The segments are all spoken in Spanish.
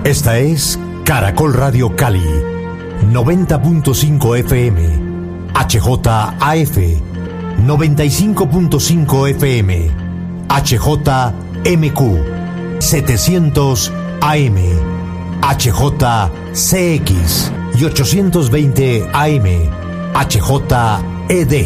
Esta es Caracol Radio Cali, 90.5 FM, HJAF, 95.5 FM, HJMQ, 700 AM, HJCX y 820 AM, HJED.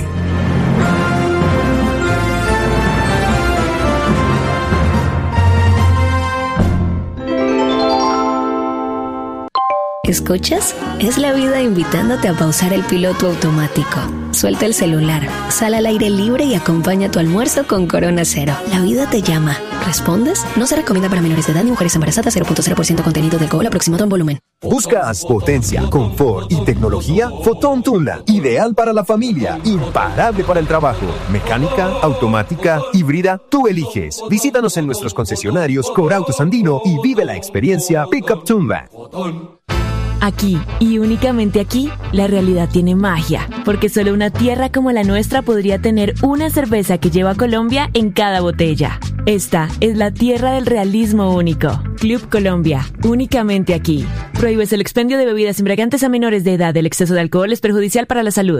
¿Escuchas? Es la vida invitándote a pausar el piloto automático. Suelta el celular, sal al aire libre y acompaña tu almuerzo con Corona Cero. La vida te llama. ¿Respondes? No se recomienda para menores de edad ni mujeres embarazadas. 0.0% contenido de alcohol aproximado en volumen. ¿Buscas potencia, confort y tecnología? Fotón Tundra, ideal para la familia, imparable para el trabajo. Mecánica, automática, híbrida, tú eliges. Visítanos en nuestros concesionarios Corautos Andino y vive la experiencia Pickup Tundra. Aquí, y únicamente aquí, la realidad tiene magia, porque solo una tierra como la nuestra podría tener una cerveza que lleva Colombia en cada botella. Esta es la tierra del realismo único. Club Colombia, únicamente aquí. Prohíbes el expendio de bebidas embriagantes a menores de edad. El exceso de alcohol es perjudicial para la salud.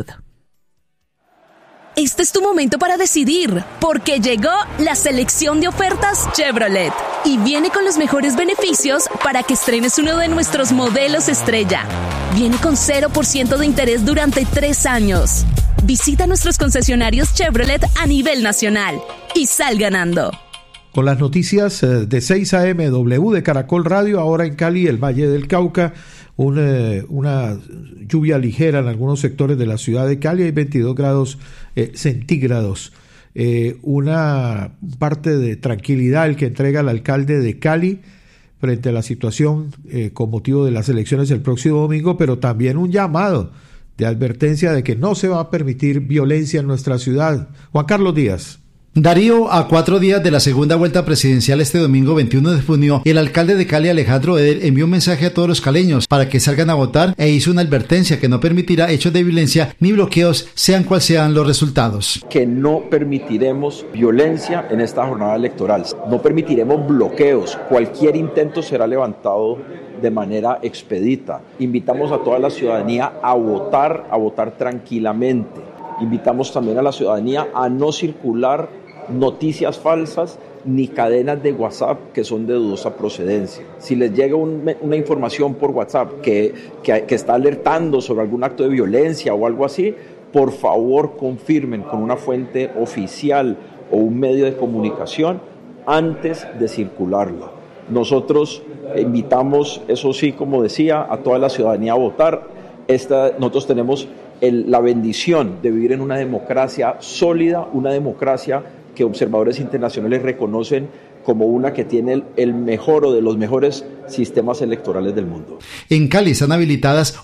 Este es tu momento para decidir, porque llegó la selección de ofertas Chevrolet y viene con los mejores beneficios para que estrenes uno de nuestros modelos estrella. Viene con 0% de interés durante 3 años. Visita nuestros concesionarios Chevrolet a nivel nacional y sal ganando. Con las noticias de 6 AM W de Caracol Radio, ahora en Cali, el Valle del Cauca, una lluvia ligera en algunos sectores de la ciudad de Cali, hay 22 grados centígrados. Una parte de tranquilidad el que entrega el alcalde de Cali frente a la situación con motivo de las elecciones del próximo domingo, pero también un llamado de advertencia de que no se va a permitir violencia en nuestra ciudad. Juan Carlos Díaz. Darío, a 4 días de la segunda vuelta presidencial este domingo 21 de junio, el alcalde de Cali, Alejandro Eder, envió un mensaje a todos los caleños para que salgan a votar e hizo una advertencia que no permitirá hechos de violencia ni bloqueos, sean cual sean los resultados. Que no permitiremos violencia en esta jornada electoral, no permitiremos bloqueos, cualquier intento será levantado de manera expedita. Invitamos a toda la ciudadanía a votar tranquilamente. Invitamos también a la ciudadanía a no circular noticias falsas ni cadenas de WhatsApp que son de dudosa procedencia. Si les llega una información por WhatsApp que está alertando sobre algún acto de violencia o algo así, por favor confirmen con una fuente oficial o un medio de comunicación antes de circularla. Nosotros invitamos, eso sí, como decía, a toda la ciudadanía a votar. Nosotros tenemos la bendición de vivir en una democracia sólida, una democracia que observadores internacionales reconocen como una que tiene el mejor o de los mejores sistemas electorales del mundo. En Cali están habilitadas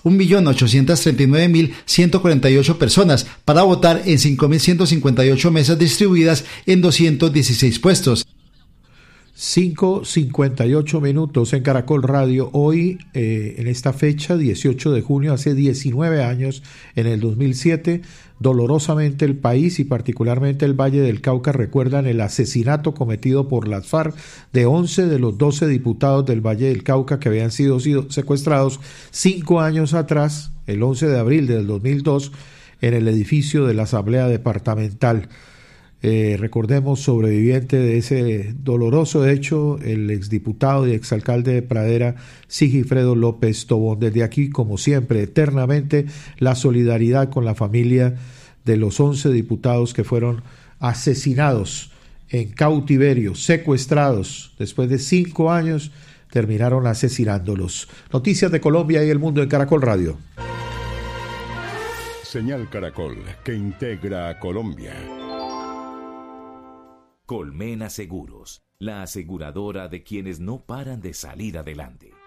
1.839.148 personas para votar en 5.158 mesas distribuidas en 216 puestos. 5:58 minutos en Caracol Radio. Hoy, en esta fecha, 18 de junio, hace 19 años, en el 2007, dolorosamente el país y particularmente el Valle del Cauca recuerdan el asesinato cometido por las FARC de 11 de los 12 diputados del Valle del Cauca que habían sido secuestrados 5 años atrás, el 11 de abril del 2002, en el edificio de la Asamblea Departamental. Recordemos, sobreviviente de ese doloroso hecho, el exdiputado y exalcalde de Pradera, Sigifredo López Tobón. Desde aquí, como siempre, eternamente, la solidaridad con la familia de los 11 diputados que fueron asesinados en cautiverio, secuestrados. Después de 5 años, terminaron asesinándolos. Noticias de Colombia y el mundo en Caracol Radio. Señal Caracol, que integra a Colombia. Colmena Seguros, la aseguradora de quienes no paran de salir adelante.